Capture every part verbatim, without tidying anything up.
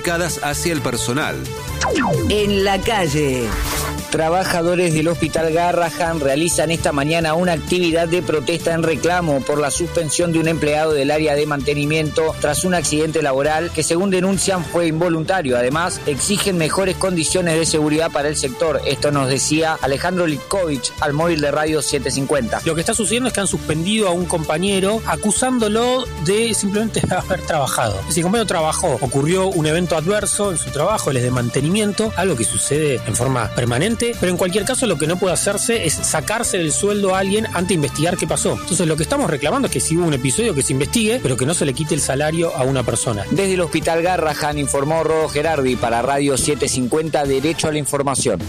injustificadas hacia el personal. En la calle. Trabajadores del Hospital Garrahan realizan esta mañana una actividad de protesta en reclamo por la suspensión de un empleado del área de mantenimiento tras un accidente laboral que, según denuncian, fue involuntario. Además, exigen mejores condiciones de seguridad para el sector. Esto nos decía Alejandro Litkovich al móvil de Radio setecientos cincuenta. Lo que está sucediendo es que han suspendido a un compañero acusándolo de simplemente haber trabajado. Si el compañero trabajó, ocurrió un evento adverso en su trabajo, él es de mantenimiento, algo que sucede en forma permanente. Pero en cualquier caso lo que no puede hacerse es sacarse del sueldo a alguien antes de investigar qué pasó. Entonces lo que estamos reclamando es que si hubo un episodio que se investigue, pero que no se le quite el salario a una persona. Desde el Hospital Garrahan informó Rodo Gerardi para Radio setecientos cincuenta, Derecho a la Información.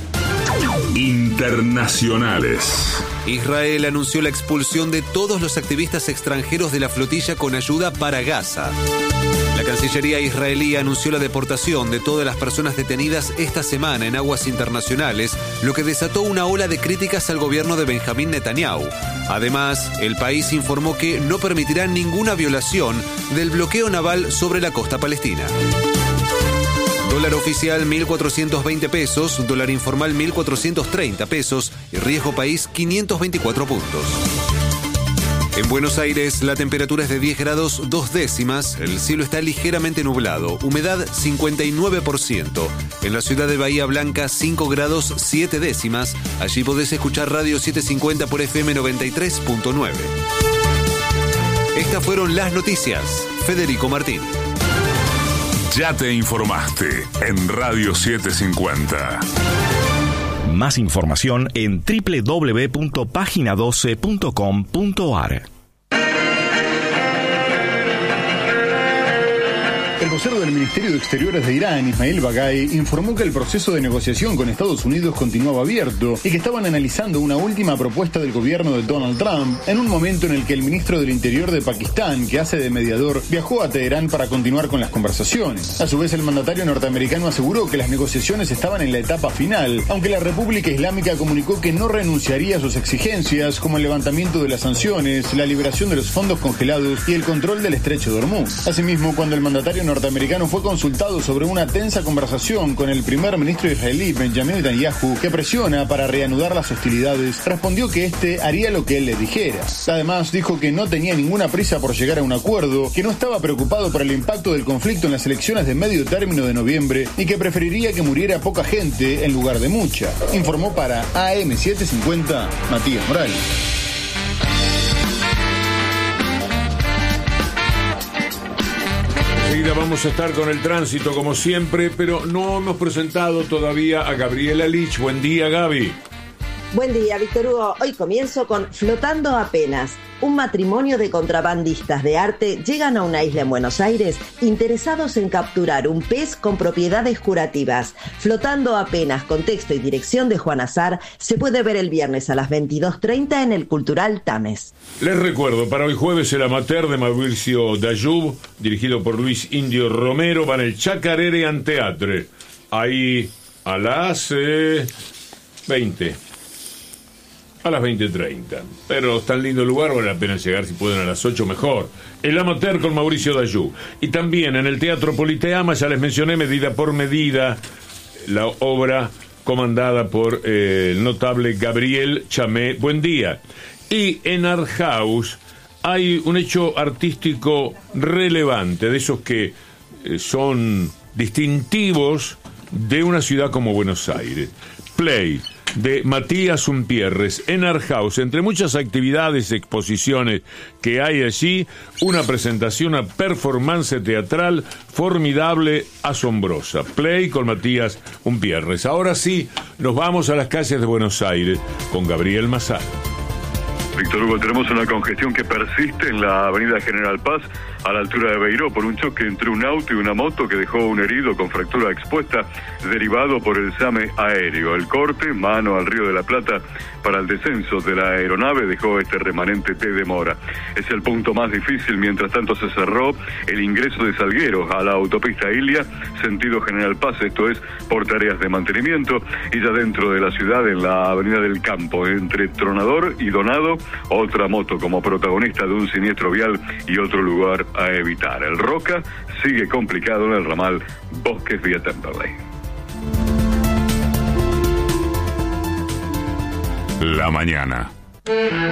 Internacionales. Israel anunció la expulsión de todos los activistas extranjeros de la flotilla con ayuda para Gaza. La Cancillería israelí anunció la deportación de todas las personas detenidas esta semana en aguas internacionales, lo que desató una ola de críticas al gobierno de Benjamín Netanyahu. Además, el país informó que no permitirá ninguna violación del bloqueo naval sobre la costa palestina. Dólar oficial mil cuatrocientos veinte pesos, dólar informal mil cuatrocientos treinta pesos y riesgo país quinientos veinticuatro puntos. En Buenos Aires, la temperatura es de diez grados dos décimas, el cielo está ligeramente nublado, humedad cincuenta y nueve por ciento. En la ciudad de Bahía Blanca, cinco grados siete décimas. Allí podés escuchar Radio setecientos cincuenta por F M noventa y tres punto nueve. Estas fueron las noticias. Federico Martín. Ya te informaste en Radio setecientos cincuenta. Más información en doble u doble u doble u punto página doce punto com punto a r. El vocero del Ministerio de Exteriores de Irán, Ismail Bagay, informó que el proceso de negociación con Estados Unidos continuaba abierto y que estaban analizando una última propuesta del gobierno de Donald Trump en un momento en el que el ministro del Interior de Pakistán, que hace de mediador, viajó a Teherán para continuar con las conversaciones. A su vez, el mandatario norteamericano aseguró que las negociaciones estaban en la etapa final, aunque la República Islámica comunicó que no renunciaría a sus exigencias, como el levantamiento de las sanciones, la liberación de los fondos congelados y el control del estrecho de Hormuz. Asimismo, cuando el mandatario norteamericano fue consultado sobre una tensa conversación con el primer ministro israelí Benjamin Netanyahu, que presiona para reanudar las hostilidades, respondió que este haría lo que él le dijera. Además, dijo que no tenía ninguna prisa por llegar a un acuerdo, que no estaba preocupado por el impacto del conflicto en las elecciones de medio término de noviembre y que preferiría que muriera poca gente en lugar de mucha. Informó para A M setecientos cincuenta Matías Morales. Enseguida vamos a estar con el tránsito como siempre, pero no hemos presentado todavía a Gabriela Lich. Buen día, Gaby. Buen día, Víctor Hugo. Hoy comienzo con Flotando Apenas. Un matrimonio de contrabandistas de arte llegan a una isla en Buenos Aires interesados en capturar un pez con propiedades curativas. Flotando Apenas, con texto y dirección de Juan Azar, se puede ver el viernes a las veintidós treinta en el Cultural Tames. Les recuerdo, para hoy jueves el amateur de Mauricio Dayub, dirigido por Luis Indio Romero, va en el Chacarere Anteatre. Ahí a las eh, veinte. A las veinte treinta. Pero es tan lindo lugar, vale la pena llegar, si pueden a las ocho mejor. El amateur con Mauricio Dayú. Y también en el Teatro Politeama, ya les mencioné, Medida por Medida, la obra comandada por eh, el notable Gabriel Chamé Buendía. Y en Art House hay un hecho artístico relevante, de esos que eh, son distintivos de una ciudad como Buenos Aires. Play, de Matías Umpierres, en Art House. Entre muchas actividades y exposiciones que hay allí, una presentación, una performance teatral formidable, asombrosa. Play con Matías Umpierres. Ahora sí, nos vamos a las calles de Buenos Aires con Gabriel Mazar. Víctor Hugo, tenemos una congestión que persiste en la avenida General Paz, a la altura de Beiró, por un choque entre un auto y una moto que dejó un herido con fractura expuesta, derivado por el SAME aéreo. El corte, mano al Río de la Plata, para el descenso de la aeronave, dejó este remanente de demora. Es el punto más difícil. Mientras tanto, se cerró el ingreso de Salguero a la autopista Ilia, sentido General Paz, esto es, por tareas de mantenimiento, y ya dentro de la ciudad, en la avenida del Campo, entre Tronador y Donado, otra moto como protagonista de un siniestro vial y otro lugar a evitar. El Roca sigue complicado en el ramal Bosques vía Temperley. La mañana.